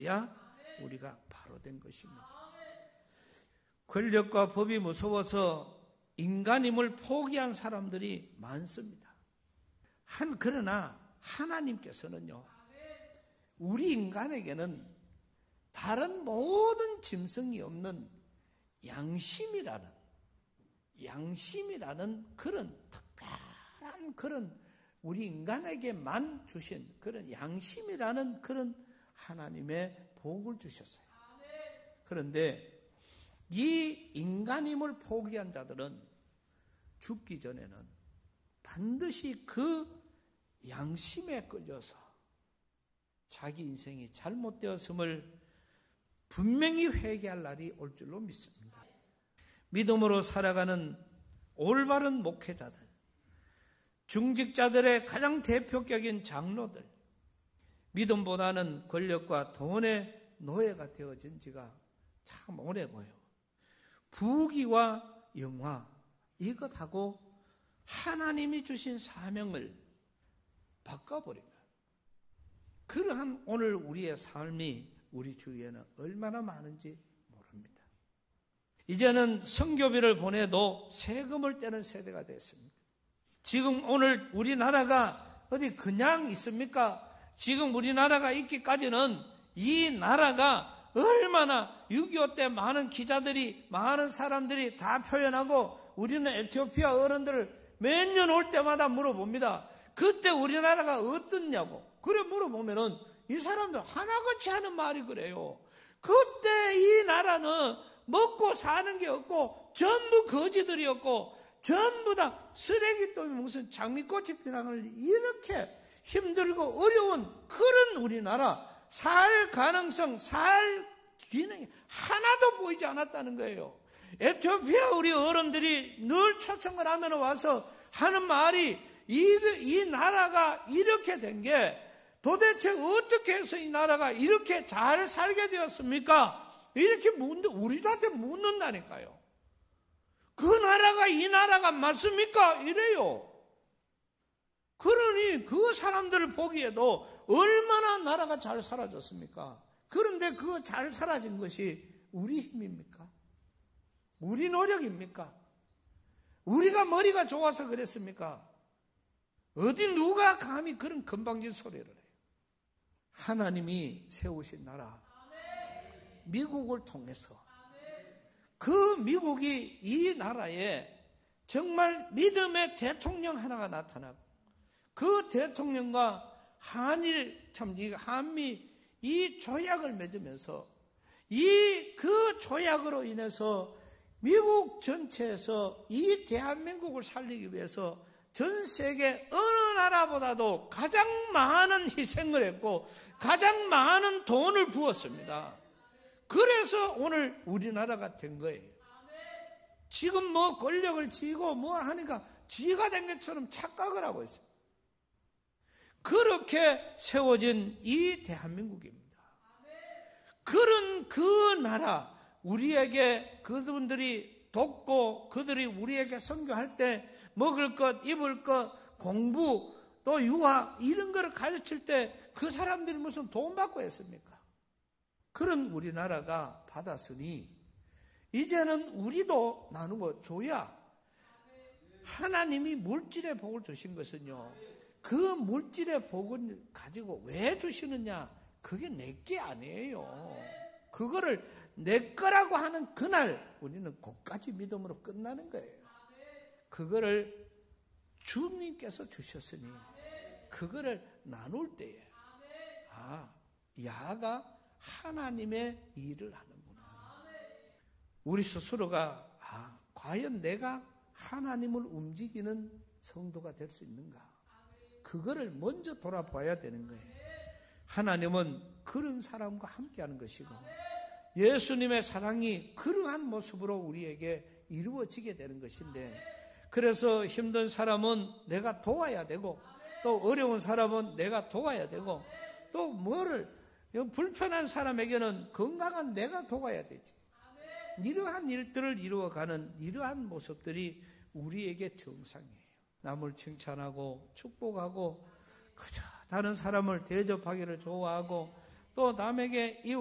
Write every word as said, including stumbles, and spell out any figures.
우리가 바로 된 것입니다. 권력과 법이 무서워서 인간임을 포기한 사람들이 많습니다. 한 그러나 하나님께서는요, 우리 인간에게는 다른 모든 짐승이 없는 양심이라는 양심이라는 그런 특별한 그런 우리 인간에게만 주신 그런 양심이라는 그런 하나님의 복을 주셨어요. 그런데 이 인간임을 포기한 자들은 죽기 전에는 반드시 그 양심에 끌려서 자기 인생이 잘못되었음을 분명히 회개할 날이 올 줄로 믿습니다. 믿음으로 살아가는 올바른 목회자들, 중직자들의 가장 대표격인 장로들, 믿음보다는 권력과 돈의 노예가 되어진 지가 참 오래고요. 부귀와 영화, 이것하고 하나님이 주신 사명을 바꿔버린 것. 그러한 오늘 우리의 삶이 우리 주위에는 얼마나 많은지 모릅니다. 이제는 선교비를 보내도 세금을 떼는 세대가 됐습니다. 지금 오늘 우리나라가 어디 그냥 있습니까? 지금 우리나라가 있기까지는 이 나라가 얼마나 육이오 때 많은 기자들이, 많은 사람들이 다 표현하고 우리는 에티오피아 어른들을 매년 올 때마다 물어봅니다. 그때 우리나라가 어떻냐고. 그래 물어보면은 이 사람들 하나같이 하는 말이 그래요. 그때 이 나라는 먹고 사는 게 없고 전부 거지들이었고 전부 다 쓰레기통에 무슨 장미꽃이 피나는 이렇게 힘들고 어려운 그런 우리나라 살 가능성, 살 기능이 하나도 보이지 않았다는 거예요. 에티오피아 우리 어른들이 늘 초청을 하면 와서 하는 말이 이, 이 나라가 이렇게 된 게 도대체 어떻게 해서 이 나라가 이렇게 잘 살게 되었습니까? 이렇게 묻는, 우리한테 묻는다니까요. 그 나라가 이 나라가 맞습니까? 이래요. 그러니 그 사람들을 보기에도 얼마나 나라가 잘 사라졌습니까? 그런데 그 잘 사라진 것이 우리 힘입니까? 우리 노력입니까? 우리가 머리가 좋아서 그랬습니까? 어디 누가 감히 그런 건방진 소리를 해요? 하나님이 세우신 나라, 미국을 통해서 그 미국이 이 나라에 정말 믿음의 대통령 하나가 나타나고 그 대통령과 한일, 참, 이 한미 이 조약을 맺으면서 이 그 조약으로 인해서 미국 전체에서 이 대한민국을 살리기 위해서 전 세계 어느 나라보다도 가장 많은 희생을 했고 가장 많은 돈을 부었습니다. 그래서 오늘 우리나라가 된 거예요. 지금 뭐 권력을 쥐고 뭐 하니까 쥐가 된 것처럼 착각을 하고 있어요. 그렇게 세워진 이 대한민국입니다. 그런 그 나라, 우리에게 그분들이 돕고 그들이 우리에게 선교할 때 먹을 것, 입을 것, 공부, 또 유학 이런 거를 가르칠 때 그 사람들이 무슨 돈 받고 했습니까? 그런 우리나라가 받았으니 이제는 우리도 나누어 줘야 하나님이 물질의 복을 주신 것은요. 그 물질의 복을 가지고 왜 주시느냐? 그게 내게 아니에요. 그거를 내 거라고 하는 그날 우리는 그까지 믿음으로 끝나는 거예요. 그거를 주님께서 주셨으니 그거를 나눌 때에 아, 야가 하나님의 일을 하는구나. 우리 스스로가 아, 과연 내가 하나님을 움직이는 성도가 될 수 있는가? 그거를 먼저 돌아봐야 되는 거예요. 하나님은 그런 사람과 함께하는 것이고 예수님의 사랑이 그러한 모습으로 우리에게 이루어지게 되는 것인데 그래서 힘든 사람은 내가 도와야 되고 또 어려운 사람은 내가 도와야 되고 또 뭐를 불편한 사람에게는 건강한 내가 도와야 되지. 이러한 일들을 이루어가는 이러한 모습들이 우리에게 정상이에요. 남을 칭찬하고 축복하고 그저 다른 사람을 대접하기를 좋아하고 또 남에게